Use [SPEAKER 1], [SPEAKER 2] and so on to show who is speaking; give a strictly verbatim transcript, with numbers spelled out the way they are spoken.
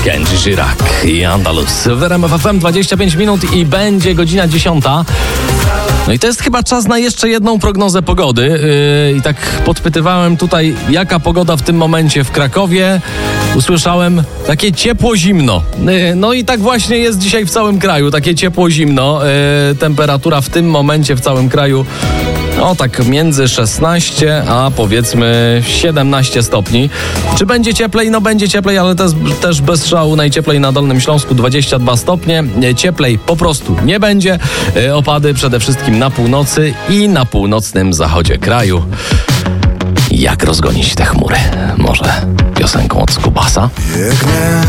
[SPEAKER 1] Kenji Girac i Andalus. W R M F F M dwadzieścia pięć minut i będzie godzina dziesiąta. No i to jest chyba czas na jeszcze jedną prognozę pogody. Yy, I tak podpytywałem tutaj, jaka pogoda w tym momencie w Krakowie. Usłyszałem takie ciepło-zimno. Yy, no i tak właśnie jest dzisiaj w całym kraju. Takie ciepło-zimno. Yy, temperatura w tym momencie w całym kraju no tak między szesnaście a powiedzmy siedemnaście stopni. Czy będzie cieplej? No będzie cieplej, ale też, też bez szału. Najcieplej na Dolnym Śląsku dwadzieścia dwa stopnie. Cieplej po prostu nie będzie. Opady przede wszystkim na północy i na północnym zachodzie kraju. Jak rozgonić te chmury? Może piosenką od Skubasa?